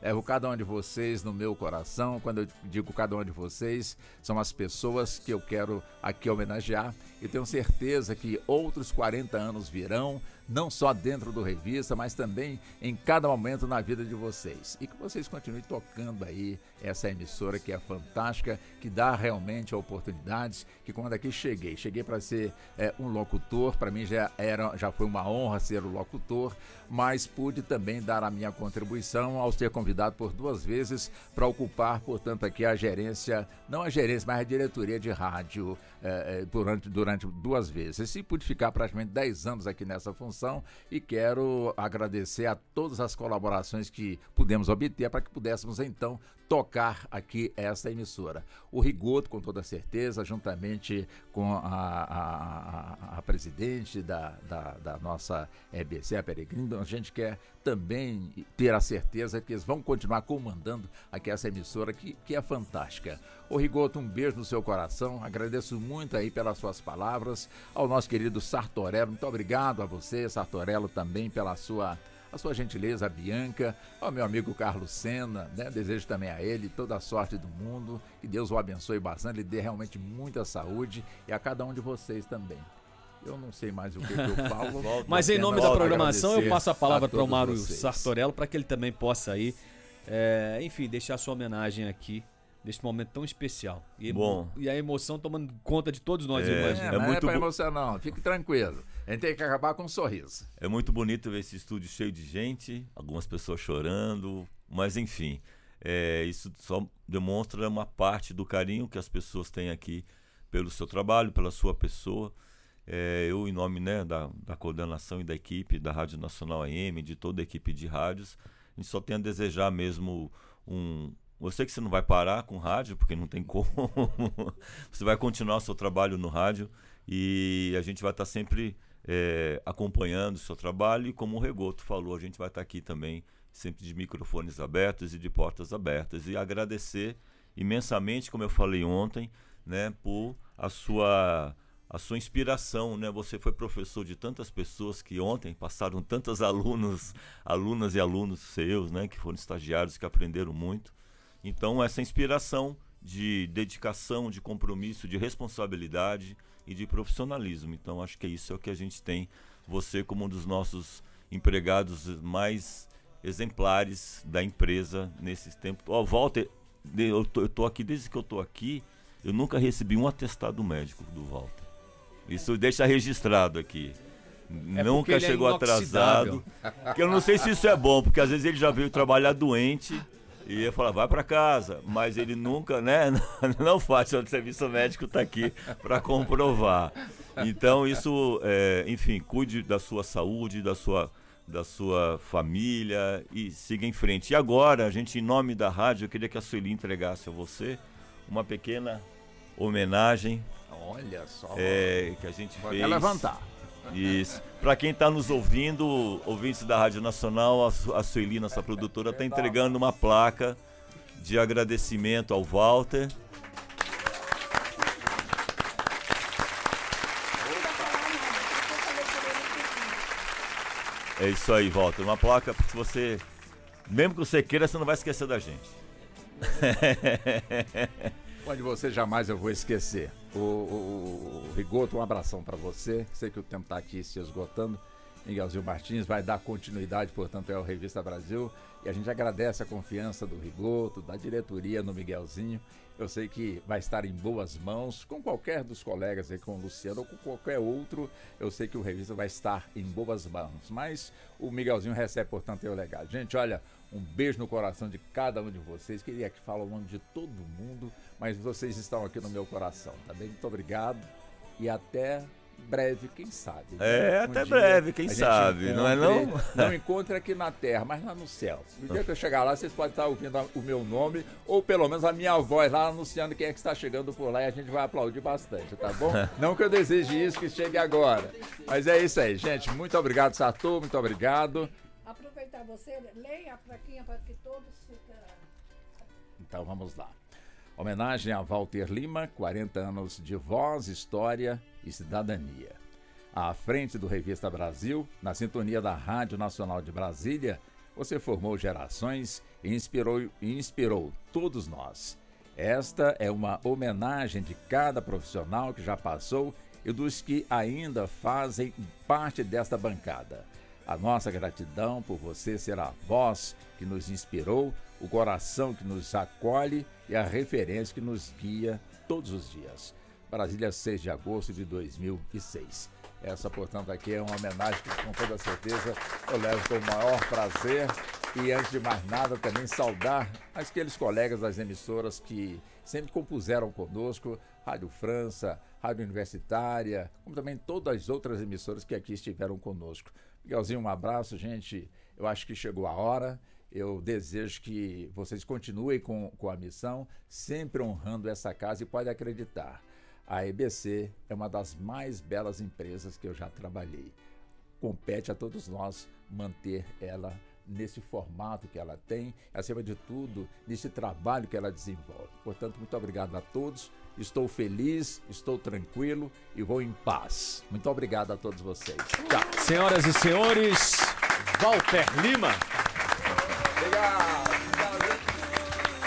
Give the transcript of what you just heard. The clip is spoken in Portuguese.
levo cada um de vocês no meu coração. Quando eu digo cada um de vocês, são as pessoas que eu quero aqui homenagear, e tenho certeza que outros 40 anos virão, não só dentro do Revista, mas também em cada momento na vida de vocês. E que vocês continuem tocando aí essa emissora que é fantástica, que dá realmente oportunidades, que quando aqui cheguei para ser um locutor, para mim já foi uma honra ser o locutor, mas pude também dar a minha contribuição ao ser convidado por 2 vezes para ocupar, portanto, aqui a gerência, não a gerência, mas a diretoria de rádio durante 2 vezes. E pude ficar praticamente 10 anos aqui nessa função, e quero agradecer a todas as colaborações que pudemos obter para que pudéssemos então tocar aqui essa emissora. O Rigoto, com toda certeza, juntamente com a presidente da nossa EBC, a Peregrino, a gente quer também ter a certeza que eles vão continuar comandando aqui essa emissora que é fantástica. Ô Rigoto, um beijo no seu coração, agradeço muito aí pelas suas palavras, ao nosso querido Sartorello, muito obrigado a você, Sartorello, também pela sua gentileza, a Bianca, ao meu amigo Carlos Sena, né? Desejo também a ele toda a sorte do mundo, que Deus o abençoe bastante, lhe dê realmente muita saúde, e a cada um de vocês também. Eu não sei mais o que eu falo. Mas em nome da programação, eu passo a palavra para o Mário Sartorello, para que ele também possa aí, enfim, deixar sua homenagem aqui, neste momento tão especial. E a emoção tomando conta de todos nós. Não é para emocionar, não. Fique tranquilo. A gente tem que acabar com um sorriso. É muito bonito ver esse estúdio cheio de gente, algumas pessoas chorando, mas enfim, isso só demonstra uma parte do carinho que as pessoas têm aqui pelo seu trabalho, pela sua pessoa. Eu, em nome, né, da coordenação e da equipe da Rádio Nacional AM, de toda a equipe de rádios, a gente só tem a desejar mesmo Eu sei que você não vai parar com rádio, porque não tem como. Você vai continuar o seu trabalho no rádio, e a gente vai estar sempre acompanhando o seu trabalho, e como o Rigoto falou, a gente vai estar aqui também, sempre de microfones abertos e de portas abertas, e agradecer imensamente, como eu falei ontem, né, por a sua inspiração, né? Você foi professor de tantas pessoas que ontem passaram tantas alunas e alunos seus, né, que foram estagiários, que aprenderam muito. Então, essa inspiração de dedicação, de compromisso, de responsabilidade e de profissionalismo. Então, acho que isso é o que a gente tem. Você como um dos nossos empregados mais exemplares da empresa nesses tempos. Walter, eu tô aqui, desde que eu tô aqui, eu nunca recebi um atestado médico do Walter. Isso deixa registrado aqui. Nunca chegou atrasado. Eu não sei se isso é bom, porque às vezes ele já veio trabalhar doente e ia falar, vai para casa, mas ele nunca, né, não faz, o serviço médico está aqui para comprovar. Então isso, enfim, cuide da sua saúde, da sua família, e siga em frente. E agora, a gente, em nome da rádio, eu queria que a Sueli entregasse a você uma pequena homenagem. Olha só. Que a gente fez. Vai levantar. Isso. Para quem está nos ouvindo, ouvintes da Rádio Nacional, a Sueli, nossa produtora, está entregando uma placa de agradecimento ao Walter. É isso aí, Walter. Uma placa que você, mesmo que você queira, você não vai esquecer da gente. Onde você jamais eu vou esquecer. O Rigoto, um abração para você. Sei que o tempo está aqui se esgotando. Miguelzinho Martins vai dar continuidade, portanto, ao Revista Brasil. E a gente agradece a confiança do Rigoto, da diretoria no Miguelzinho. Eu sei que vai estar em boas mãos, com qualquer dos colegas aí, com o Luciano ou com qualquer outro. Eu sei que o Revista vai estar em boas mãos. Mas o Miguelzinho recebe, portanto, o legado. Gente, olha, um beijo no coração de cada um de vocês. Queria que fale o nome de todo mundo, mas vocês estão aqui no meu coração, tá bem? Muito obrigado e até breve, quem sabe. Até breve, quem sabe, não é não? Não encontre aqui na terra, mas lá no céu. No dia que eu chegar lá, vocês podem estar ouvindo o meu nome, ou pelo menos a minha voz lá anunciando quem é que está chegando por lá, e a gente vai aplaudir bastante, tá bom? Não que eu deseje isso, que chegue agora. Mas é isso aí, gente. Muito obrigado, Sartor, muito obrigado. Aproveitar você, leia a plaquinha para que todos fiquem... Então vamos lá. Homenagem a Walter Lima, 40 anos de voz, história e cidadania. À frente do Revista Brasil, na sintonia da Rádio Nacional de Brasília, Você formou gerações e inspirou todos nós. Esta é uma homenagem de cada profissional que já passou e dos que ainda fazem parte desta bancada. A nossa gratidão por você ser a voz que nos inspirou, o coração que nos acolhe e a referência que nos guia todos os dias. Brasília, 6 de agosto de 2006. Essa, portanto, aqui é uma homenagem que, com toda certeza, eu levo com o maior prazer. E, antes de mais nada, também saudar aqueles colegas das emissoras que sempre compuseram conosco, Rádio França, Rádio Universitária, como também todas as outras emissoras que aqui estiveram conosco. Miguelzinho, um abraço, gente. Eu acho que chegou a hora. Eu desejo que vocês continuem com a missão, sempre honrando essa casa, e pode acreditar, a EBC é uma das mais belas empresas que eu já trabalhei. Compete a todos nós manter ela nesse formato que ela tem, acima de tudo, nesse trabalho que ela desenvolve. Portanto, muito obrigado a todos. Estou feliz, estou tranquilo e vou em paz. Muito obrigado a todos vocês. Tchau. Senhoras e senhores, Walter Lima. Obrigado.